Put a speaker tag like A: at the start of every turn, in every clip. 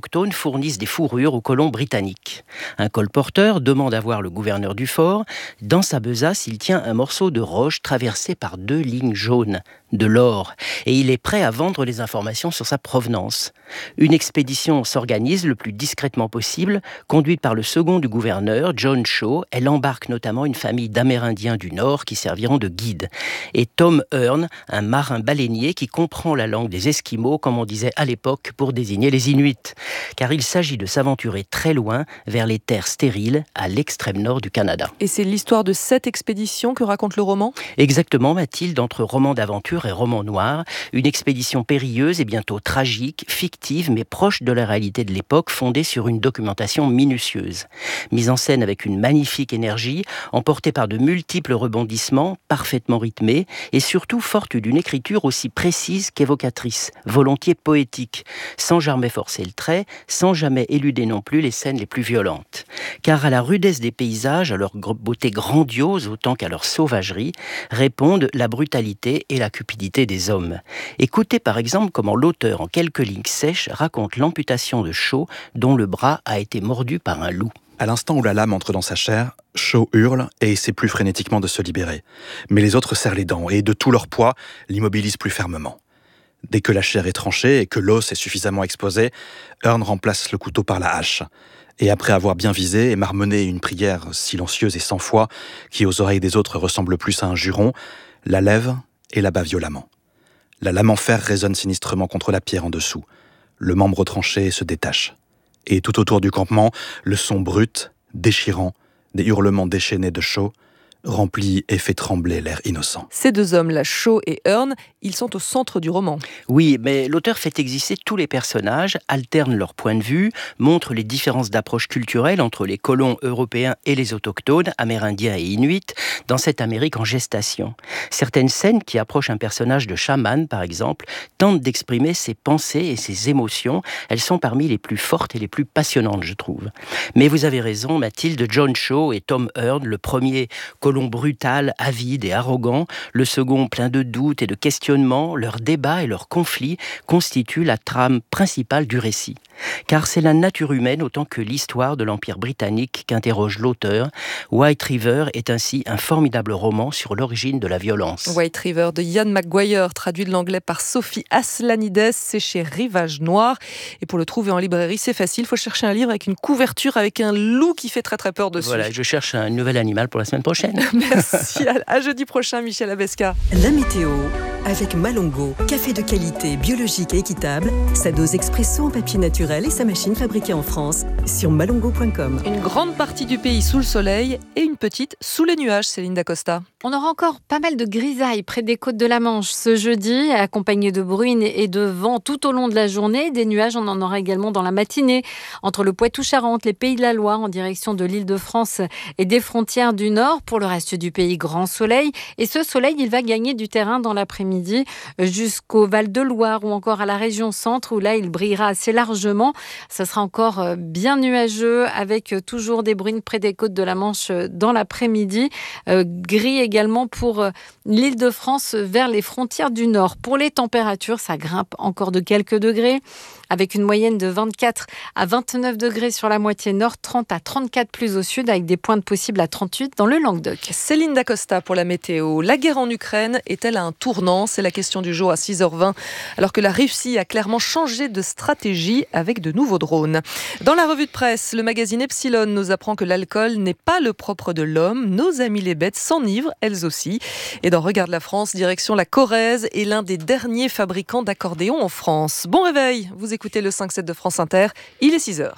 A: autochtones fournissent des fourrures aux colons britanniques. Un colporteur demande à voir le gouverneur du fort. Dans sa besace, il tient un morceau de roche traversé par 2 lignes jaunes, de l'or, et il est prêt à vendre les informations sur sa provenance. Une expédition s'organise le plus discrètement possible, conduite par le second du gouverneur, John Shaw. Elle embarque notamment une famille d'Amérindiens du Nord qui serviront de guide. Et Tom Hearne, un marin baleinier qui comprend la langue des Esquimaux, comme on disait à l'époque pour désigner les Inuits. Car il s'agit de s'aventurer très loin, vers les terres stériles, à l'extrême nord du Canada.
B: Et c'est l'histoire de cette expédition que raconte le roman ?
A: Exactement, Mathilde, entre roman d'aventure et roman noir. Une expédition périlleuse et bientôt tragique, fictive, mais proche de la réalité de l'époque, fondée sur une documentation minutieuse. Mise en scène avec une magnifique énergie, emportée par de multiples rebondissements, parfaitement rythmés, et surtout forte d'une écriture aussi précise qu'évocatrice, volontiers poétique, sans jamais forcer le trait, sans jamais éluder non plus les scènes les plus violentes. Car à la rudesse des paysages, à leur beauté grandiose autant qu'à leur sauvagerie, répondent la brutalité et la cupidité des hommes. Écoutez par exemple comment l'auteur, en quelques lignes sèches, raconte l'amputation de Shaw, dont le bras a été mordu par un loup.
C: À l'instant où la lame entre dans sa chair, Shaw hurle et essaie plus frénétiquement de se libérer. Mais les autres serrent les dents et, de tout leur poids, l'immobilisent plus fermement. Dès que la chair est tranchée et que l'os est suffisamment exposé, Hearne remplace le couteau par la hache. Et après avoir bien visé et marmonné une prière silencieuse et sans foi, qui aux oreilles des autres ressemble plus à un juron, la lève et l'abat violemment. La lame en fer résonne sinistrement contre la pierre en dessous. Le membre tranché se détache. Et tout autour du campement, le son brut, déchirant, des hurlements déchaînés de Shaw, remplit et fait trembler l'air innocent.
B: Ces 2 hommes-là, Shaw et Hearne, ils sont au centre du roman.
A: Oui, mais l'auteur fait exister tous les personnages, alterne leurs points de vue, montre les différences d'approche culturelle entre les colons européens et les autochtones, amérindiens et inuits, dans cette Amérique en gestation. Certaines scènes qui approchent un personnage de chaman, par exemple, tentent d'exprimer ses pensées et ses émotions. Elles sont parmi les plus fortes et les plus passionnantes, je trouve. Mais vous avez raison, Mathilde, John Shaw et Tom Hearne, le premier colon brutal, avide et arrogant, le second plein de doutes et de questionnements, leurs débats et leurs conflits constituent la trame principale du récit. Car c'est la nature humaine autant que l'histoire de l'Empire britannique qu'interroge l'auteur. White River est ainsi un formidable roman sur l'origine de la violence.
B: White River de Ian McGuire, traduit de l'anglais par Sophie Aslanides, c'est chez Rivage Noir. Et pour le trouver en librairie, c'est facile, il faut chercher un livre avec une couverture avec un loup qui fait très très peur dessus.
A: Voilà, je cherche un nouvel animal pour la semaine prochaine.
B: Merci, à jeudi prochain, Michel Abesca.
D: La météo avec Malongo, café de qualité biologique et équitable, sa dose expresso en papier naturel et sa machine fabriquée en France sur malongo.com.
B: Une grande partie du pays sous le soleil et une petite sous les nuages, Céline Dacosta.
E: On aura encore pas mal de grisailles près des côtes de la Manche ce jeudi, accompagné de bruine et de vent tout au long de la journée. Des nuages, on en aura également dans la matinée, entre le Poitou-Charentes, les Pays de la Loire, en direction de l'Île-de-France et des frontières du Nord. Pour le reste du pays, grand soleil. Et ce soleil, il va gagner du terrain dans l'après-midi jusqu'au Val-de-Loire ou encore à la région centre, où là, il brillera assez largement. Ça sera encore bien nuageux, avec toujours des bruines près des côtes de la Manche dans l'après-midi. Gris également pour l'Île-de-France vers les frontières du Nord. Pour les températures, ça grimpe encore de quelques degrés, avec une moyenne de 24 à 29 degrés sur la moitié nord, 30 à 34 plus au sud, avec des pointes possibles à 38 dans le Languedoc.
B: Céline Dacosta pour la météo. La guerre en Ukraine est-elle à un tournant ? C'est la question du jour à 6h20, alors que la Russie a clairement changé de stratégie avec de nouveaux drones. Dans la revue de presse, le magazine Epsilon nous apprend que l'alcool n'est pas le propre de l'homme. Nos amies les bêtes s'enivrent, elles aussi. Et dans Regarde la France, direction la Corrèze est l'un des derniers fabricants d'accordéons en France. Bon réveil, vous écoutez le 5-7 de France Inter, il est 6h.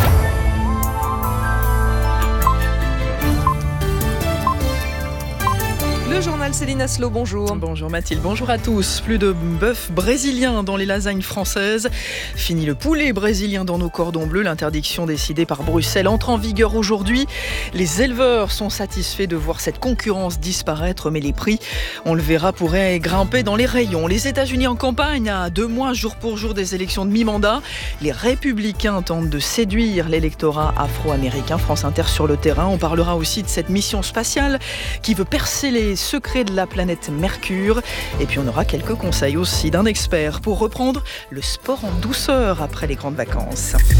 B: Le journal Céline Aslo, bonjour.
F: Bonjour Mathilde, bonjour à tous. Plus de bœuf brésilien dans les lasagnes françaises. Fini le poulet brésilien dans nos cordons bleus. L'interdiction décidée par Bruxelles entre en vigueur aujourd'hui. Les éleveurs sont satisfaits de voir cette concurrence disparaître, mais les prix, on le verra, pourraient grimper dans les rayons. Les États-Unis en campagne, à 2 mois jour pour jour des élections de mi-mandat. Les républicains tentent de séduire l'électorat afro-américain. France Inter sur le terrain. On parlera aussi de cette mission spatiale qui veut percer les secrets de la planète Mercure. Et puis on aura quelques conseils aussi d'un expert pour reprendre le sport en douceur après les grandes vacances.